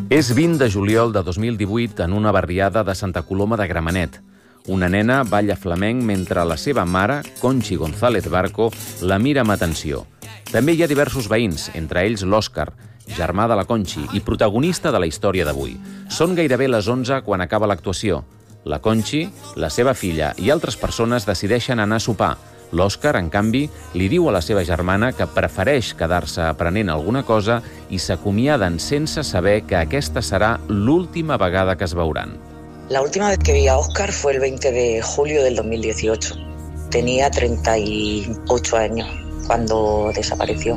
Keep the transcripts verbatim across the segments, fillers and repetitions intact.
És vint de juliol de dos mil divuit en una barriada de Santa Coloma de Gramenet. Una nena balla flamenc mentre la seva mare, Conchi González Barco, la mira amb atenció. També hi ha diversos veïns, entre ells l'Òscar, germà de la Conchi i protagonista de la història d'avui. Són gairebé les onze quan acaba l'actuació. La Conchi, la seva filla i altres persones decideixen anar a sopar. L'Òscar, en canvi, li diu a la seva germana que prefereix quedar-se aprenent alguna cosa i s'acomiaden sense saber que aquesta serà l'última vegada que es veuran. La última vez que vi a Óscar fue el veinte de julio del dos mil dieciocho. Tenía treinta y ocho años cuando desapareció.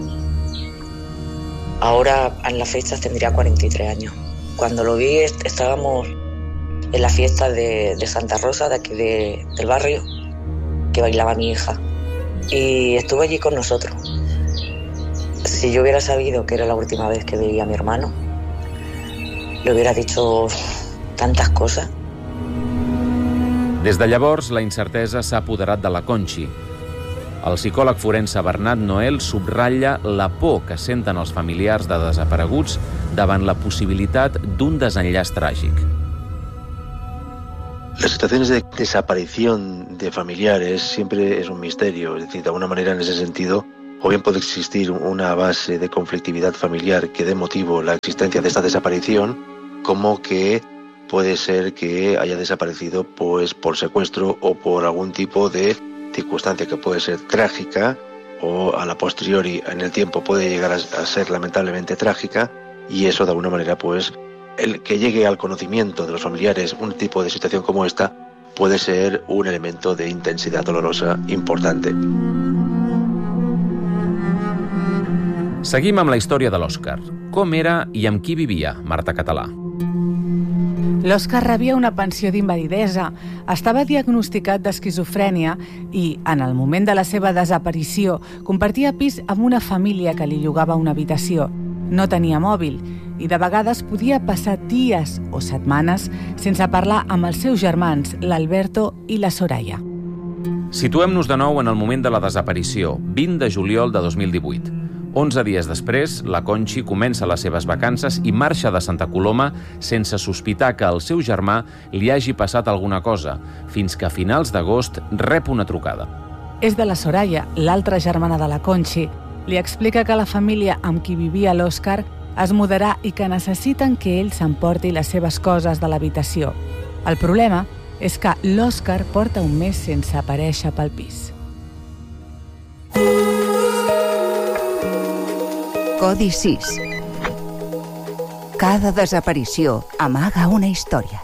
Ahora, en las fechas, tendría cuarenta y tres años. Cuando lo vi, estábamos en la fiesta de, de Santa Rosa, de aquí de, del barrio, que bailaba mi hija. Y estuvo allí con nosotros. Si yo hubiera sabido que era la última vez que veía a mi hermano, le hubiera dicho tantas cosas. Des de llavors, la incertesa s'ha apoderat de la Conchi. El psicòleg forense Bernat Noel subratlla la por que senten els familiars de desapareguts davant la possibilitat d'un desenllaç tràgic. Las situaciones de desaparición de familiares siempre es un misterio, es decir, de alguna manera en ese sentido, o bien puede existir una base de conflictividad familiar que dé motivo a la existencia de esta desaparición, como que puede ser que haya desaparecido pues por secuestro o por algún tipo de circunstancia que puede ser trágica o a la posteriori en el tiempo puede llegar a, a ser lamentablemente trágica, y eso de alguna manera pues el que llegue al conocimiento de los familiares un tipo de situación como esta puede ser un elemento de intensidad dolorosa importante. Seguim amb la història de l'Òscar. Com era i amb qui vivia Marta Català? L'Òscar rebia una pensió d'invalidesa, estava diagnosticat d'esquizofrènia i, en el moment de la seva desaparició, compartia pis amb una família que li llogava una habitació. No tenia mòbil i de vegades podia passar dies o setmanes sense parlar amb els seus germans, l'Alberto i la Soraya. Situem-nos de nou en el moment de la desaparició, vint de juliol de dos mil divuit. Onze dies després, la Conchi comença les seves vacances i marxa de Santa Coloma sense sospitar que al seu germà li hagi passat alguna cosa, fins que a finals d'agost rep una trucada. És de la Soraya, l'altra germana de la Conchi. Li explica que la família amb qui vivia l'Òscar es mudarà i que necessiten que ell s'emporti les seves coses de l'habitació. El problema és que l'Òscar porta un mes sense aparèixer pel pis. Codi sis. Cada desaparició amaga una història.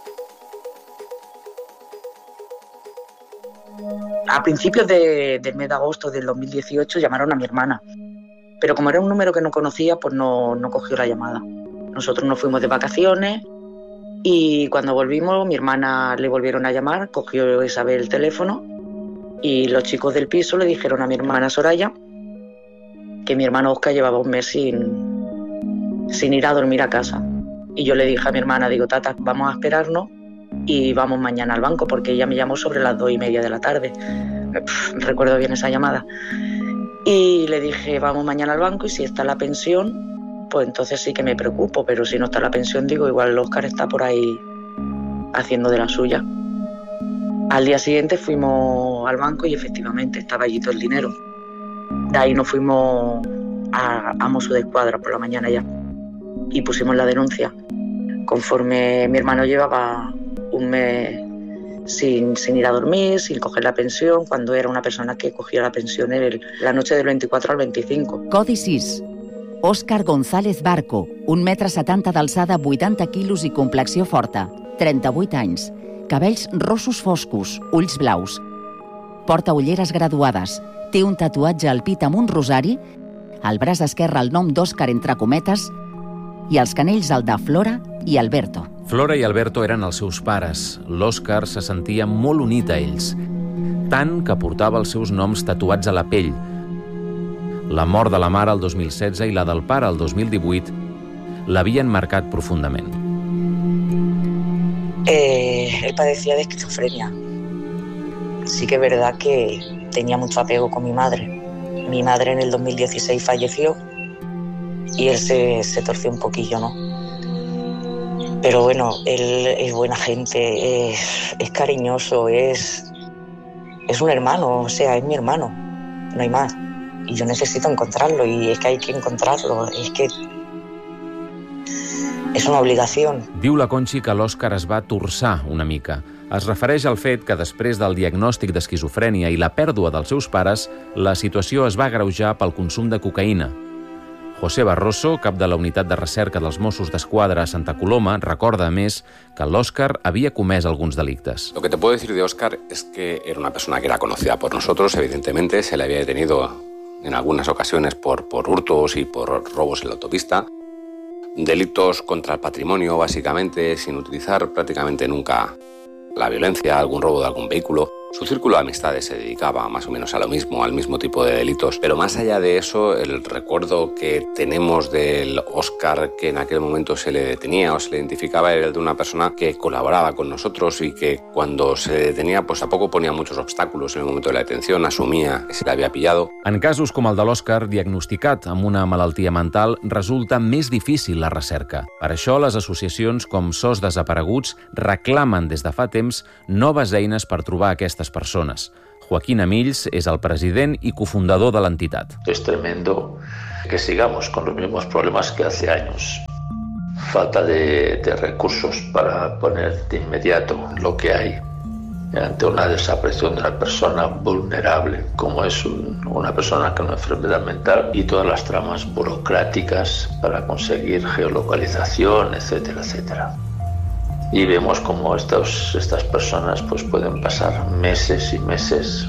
A principios de, del mes de agosto del dos mil dieciocho llamaron a mi hermana, pero como era un número que no conocía, pues no, no cogió la llamada. Nosotros nos fuimos de vacaciones y cuando volvimos mi hermana le volvieron a llamar, cogió Isabel el teléfono y los chicos del piso le dijeron a mi hermana Soraya que mi hermano Óscar llevaba un mes sin, sin ir a dormir a casa. Y yo le dije a mi hermana, digo, tata, vamos a esperarnos y vamos mañana al banco, porque ella me llamó sobre las dos y media de la tarde. Pff, recuerdo bien esa llamada. Y le dije, vamos mañana al banco y si está la pensión, pues entonces sí que me preocupo, pero si no está la pensión, digo, igual el Óscar está por ahí haciendo de la suya. Al día siguiente fuimos al banco y efectivamente estaba allí todo el dinero. De ahí nos fuimos a, a Mossos d'Esquadra por la mañana ya y pusimos la denuncia. Conforme mi hermano llevaba un mes sin, sin ir a dormir, sin coger la pensión, cuando era una persona que cogía la pensión en la noche del veinticuatro al veinticinco. Codi sis. Òscar González Barco, un metre setanta d'alçada, vuitanta quilos i complexió forta, trenta-vuit anys, cabells rossos foscos, ulls blaus. Porta ulleres graduades, té un tatuatge al pit amb un rosari, al braç esquerre el nom d'Òscar entre cometes i els canells el de Flora i Alberto. Flora i Alberto eren els seus pares. L'Òscar se sentia molt unit a ells, tant que portava els seus noms tatuats a la pell. La mort de la mare el dos mil setze i la del pare el dos mil divuit l'havien marcat profundament. Eh, él padecía de esquizofrenia. Sí que es verdad que tenía mucho apego con mi madre. Mi madre en el dos mil dieciséis falleció y él se, se torció un poquillo, ¿no? Pero bueno, él es buena gente, es, es cariñoso, es, es un hermano, o sea, es mi hermano, no hay más. Y yo necesito encontrarlo, y es que hay que encontrarlo, és que és una obligació. Diu la Conchi que l'Òscar es va torçar una mica. Es refereix al fet que després del diagnòstic d'esquizofrènia i la pèrdua dels seus pares, la situació es va agreujar pel consum de cocaïna. José Barroso, cap de la unitat de recerca dels Mossos d'Esquadra a Santa Coloma, recorda, a més, que l'Òscar havia comès alguns delictes. Lo que te puedo decir de Óscar es que era una persona que era conocida por nosotros, evidentemente, se le había detenido en algunas ocasiones por, por hurtos y por robos en la autopista, delitos contra el patrimonio, básicamente, sin utilizar prácticamente nunca la violencia, algún robo de algún vehículo. Su círculo de amistades se dedicaba más o menos a lo mismo, al mismo tipo de delitos. Pero más allá de eso, el recuerdo que tenemos del Óscar que en aquel momento se le detenía o se le identificaba era el de una persona que colaboraba con nosotros y que cuando se detenía pues tampoco ponía muchos obstáculos en el momento de la detención, asumía que se le había pillado. En casos com el de l'Òscar, diagnosticat amb una malaltia mental, resulta més difícil la recerca. Per això, les associacions com SOS Desapareguts reclamen des de fa temps noves eines per trobar aquestes persones. Joaquín Amills és el president i cofundador de l'entitat. Es tremendo que sigamos con los mismos problemas que hace años. Falta de, de recursos para poner de inmediato lo que hay ante una desaparición de una persona vulnerable, como es un, una persona con una enfermedad mental, y todas las tramas burocráticas para conseguir geolocalización, etcétera, etcétera. Y vemos cómo estos, estas personas pues, pueden pasar meses y meses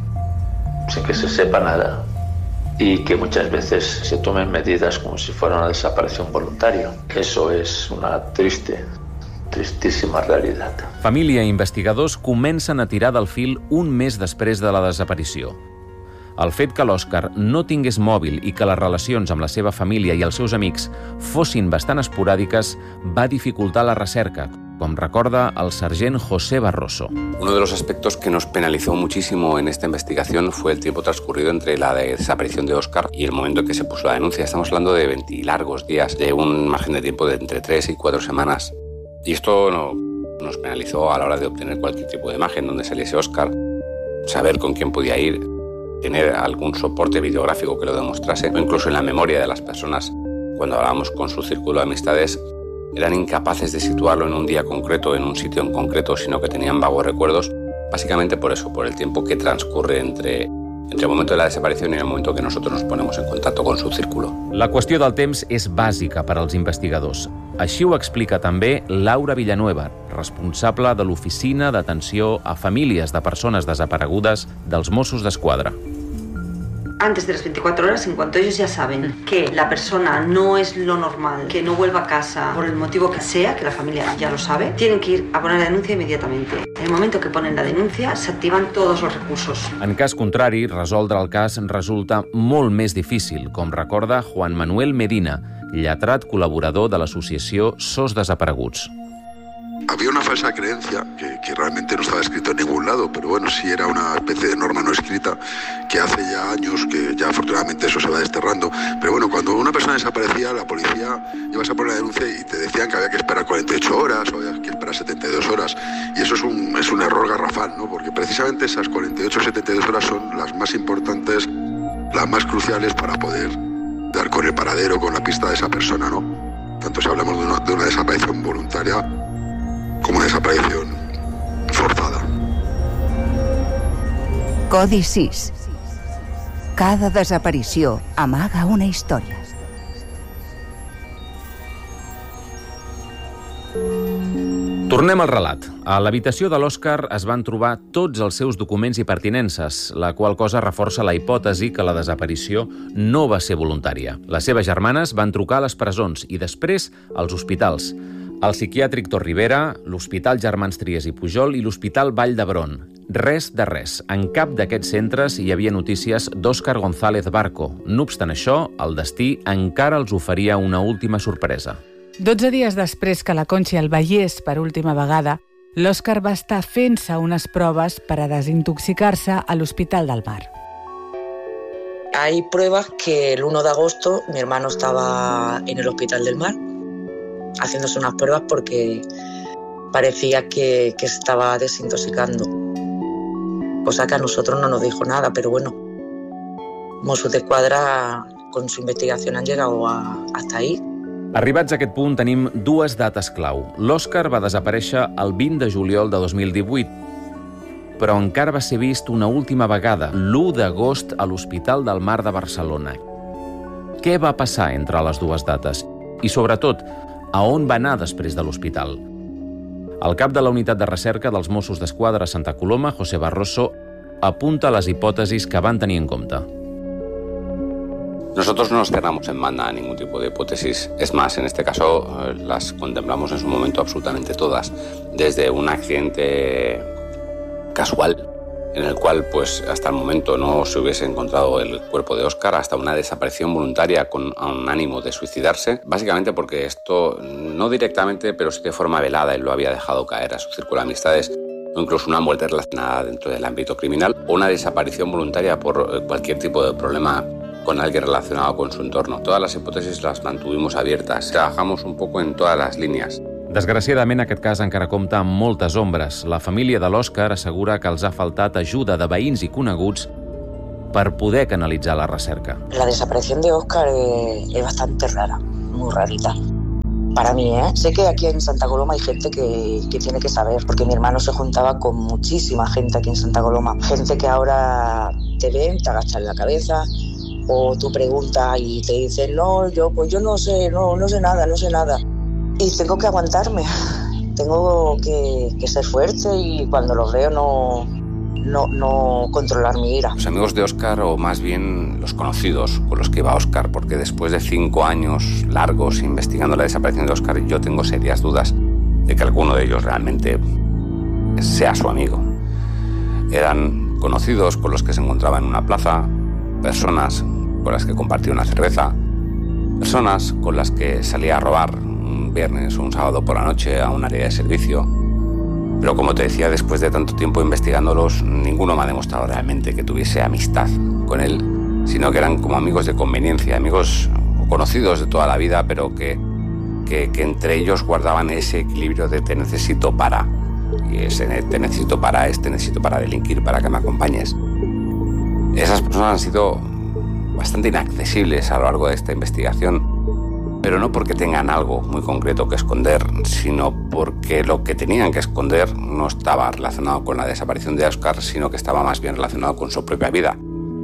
sin que se sepa nada y que muchas veces se tomen medidas como si fuera una desaparición voluntaria. Eso es una triste, tristíssima realitat. Família i investigadors comencen a tirar del fil un mes després de la desaparició. El fet que l'Òscar no tingués mòbil i que les relacions amb la seva família i els seus amics fossin bastant esporàdiques va dificultar la recerca, com recorda el sergent José Barroso. Uno de los aspectos que nos penalizó muchísimo en esta investigación fue el tiempo transcurrido entre la desaparición de Óscar y el momento en que se puso la denuncia. Estamos hablando de veinte largos días, de un margen de tiempo de entre tres y cuatro semanas. Y esto no, nos penalizó a la hora de obtener cualquier tipo de imagen donde saliese Óscar, saber con quién podía ir, tener algún soporte videográfico que lo demostrase, o incluso en la memoria de las personas. Cuando hablábamos con su círculo de amistades, eran incapaces de situarlo en un día concreto, en un sitio en concreto, sino que tenían vagos recuerdos, básicamente por eso, por el tiempo que transcurre entre, entre el momento de la desaparición y el momento que nosotros nos ponemos en contacto con su círculo. La qüestió del temps és bàsica per als investigadors. Així ho explica també Laura Villanueva, responsable de l'Oficina d'Atenció a Famílies de Persones Desaparegudes dels Mossos d'Esquadra. Antes de las veinticuatro horas, en cuanto ellos ya saben que la persona no es lo normal, que no vuelva a casa por el motivo que sea, que la familia ya lo sabe, tienen que ir a poner la denuncia inmediatamente. En el momento que ponen la denuncia, se activan todos los recursos. En cas contrari, resoldre el cas resulta molt més difícil, com recorda Juan Manuel Medina, lletrat col·laborador de l'associació SOS Desapareguts. Había una falsa creencia que, que realmente no estaba escrito en ningún lado, pero bueno, sí era una especie de norma no escrita que hace ya años, que ya afortunadamente eso se va desterrando. Pero bueno, cuando una persona desaparecía, la policía ibas a poner la denuncia y te decían que había que esperar cuarenta y ocho horas o había que esperar setenta y dos horas. Y eso es un, es un error garrafal, ¿no? Porque precisamente esas cuarenta y ocho o setenta y dos horas son las más importantes, las más cruciales para poder dar con el paradero, con la pista de esa persona, ¿no? Tanto si hablamos de una, de una desaparición voluntaria como una desaparición forzada. Codi sis. Cada desaparició amaga una història. Tornem al relat. A l'habitació de l'Òscar es van trobar tots els seus documents i pertinences, la qual cosa reforça la hipòtesi que la desaparició no va ser voluntària. Les seves germanes van trucar a les presons i després als hospitals. El psiquiàtric Tor Rivera, l'Hospital Germans Trias i Pujol i l'Hospital Vall d'Hebron. Res de res. En cap d'aquests centres hi havia notícies d'Òscar González Barco. No obstant això, el destí encara els oferia una última sorpresa. Dotze dies després que la Conchi el veiés per última vegada, l'Òscar va estar fent-se unes proves per a desintoxicar-se a l'Hospital del Mar. Hay pruebas que el uno de agosto mi hermano estaba en el Hospital del Mar haciéndose unas pruebas porque parecía que, que se estaba desintoxicando. Cosa que a nosotros no nos dijo nada, pero bueno, Mossos d'Esquadra con su investigación han llegado a, hasta ahí. Arribats a aquest punt tenim dues dates clau. L'Òscar va desaparèixer el vint de juliol de dos mil divuit, però encara va ser vist una última vegada, l'u d'agost, a l'Hospital del Mar de Barcelona. Què va passar entre les dues dates? I, sobretot, a on va anar després de l'hospital? El cap de la unitat de recerca dels Mossos d'Esquadra a Santa Coloma, José Barroso, apunta les hipòtesis que van tenir en compte. Nosotros no nos cerramos en banda a ningún tipo de hipótesis. Es más, en este caso eh, las contemplamos en su momento absolutamente todas. Desde un accidente casual, en el cual pues hasta el momento no se hubiese encontrado el cuerpo de Óscar, hasta una desaparición voluntaria con un ánimo de suicidarse, básicamente porque esto, no directamente, pero sí de forma velada, él lo había dejado caer a su círculo de amistades, o incluso una muerte relacionada dentro del ámbito criminal, o una desaparición voluntaria por cualquier tipo de problema con alguien relacionado con su entorno. Todas les hipòtesis les mantuvimos abiertas. Trabajamos un poco en todas las líneas. Desgraciadament, aquest cas encara compta amb moltes ombres. La família de l'Òscar assegura que els ha faltat ajuda de veïns i coneguts per poder canalitzar la recerca. La desaparición de Óscar es, es bastante rara, muy rarita. Para mí, ¿eh? Sé que aquí en Santa Coloma hay gente que, que tiene que saber, porque mi hermano se juntaba con muchísima gente aquí en Santa Coloma. Gente que ahora te ven, te agachan la cabeza, o tú preguntas y te dicen, no, yo pues yo no sé, no, no sé nada, no sé nada. Y tengo que aguantarme, tengo que, que ser fuerte y cuando los veo no, no, no controlar mi ira. Los amigos de Óscar, o más bien los conocidos con los que iba Óscar, porque después de cinco años largos investigando la desaparición de Óscar, yo tengo serias dudas de que alguno de ellos realmente sea su amigo. Eran conocidos con los que se encontraba en una plaza, personas con las que compartía una cerveza, personas con las que salía a robar un viernes o un sábado por la noche a un área de servicio. Pero como te decía, después de tanto tiempo investigándolos, ninguno me ha demostrado realmente que tuviese amistad con él, sino que eran como amigos de conveniencia, amigos o conocidos de toda la vida, pero que, que, que entre ellos guardaban ese equilibrio de te necesito para, y ese te necesito para es te necesito para delinquir, para que me acompañes. Esas personas han sido bastante inaccesibles a lo largo de esta investigación, pero no porque tengan algo muy concreto que esconder, sino porque lo que tenían que esconder no estaba relacionado con la desaparición de Óscar, sino que estava más bien relacionado con su propia vida.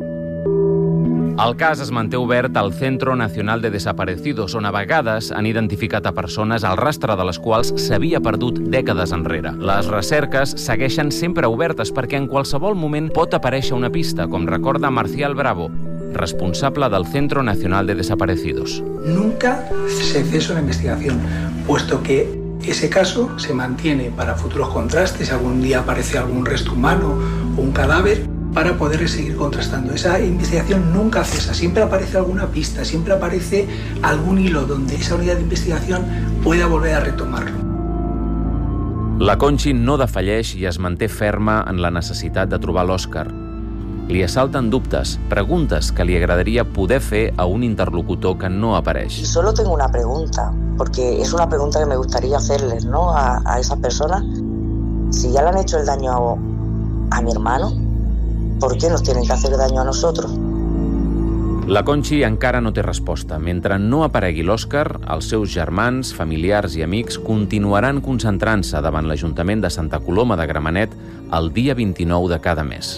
El cas es manté obert al Centro Nacional de Desaparecidos, on a vegades han identificat a persones el rastre de les quals s'havia perdut dècades enrere. Les recerques segueixen sempre obertes perquè en qualsevol moment pot aparèixer una pista, com recorda Marcial Bravo, responsable del Centro Nacional de Desaparecidos. Nunca se cesa una investigación, puesto que ese caso se mantiene para futuros contrastes, si algún día aparece algún resto humano o un cadáver, para poder seguir contrastando. Esa investigación nunca cesa, siempre aparece alguna pista, siempre aparece algún hilo donde esa unidad de investigación pueda volver a retomarlo. La Conchi no defalleix i es manté ferma en la necessitat de trobar l'Òscar. Li assalten dubtes, preguntes que li agradaria poder fer a un interlocutor que no apareix. Solo tengo una pregunta, porque es una pregunta que me gustaría hacerles, ¿no? a, a esas personas. Si ya le han hecho el daño a, a mi hermano, ¿por qué nos tienen que hacer daño a nosotros? La Conchi encara no té resposta. Mentre no aparegui l'Òscar, els seus germans, familiars i amics continuaran concentrant-se davant l'Ajuntament de Santa Coloma de Gramenet el dia vint-i-nou de cada mes.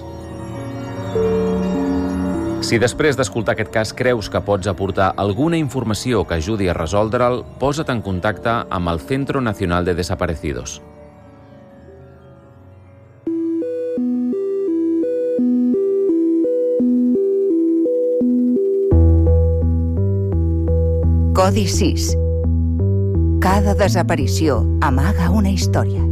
Si després d'escoltar aquest cas creus que pots aportar alguna informació que ajudi a resoldre'l, posa't en contacte amb el Centro Nacional de Desaparecidos. Codi sis. Cada desaparició amaga una història.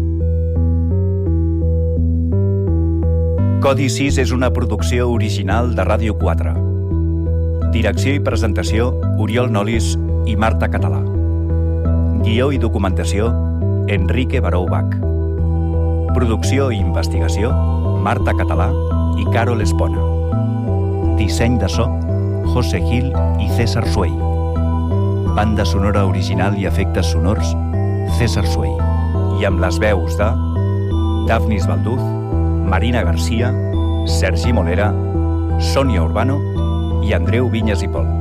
Codi sis és una producció original de Ràdio quatre. Direcció i presentació, Oriol Nolis i Marta Català. Guió i documentació, Enrique Baró Bach. Producció i investigació, Marta Català i Carol Espona. Disseny de so, José Gil i César Suey. Banda sonora original i efectes sonors, César Suey. I amb les veus de Dafnis Balduz, Marina Garcia, Sergi Molera, Sònia Urbano i Andreu Vinyes i Pol.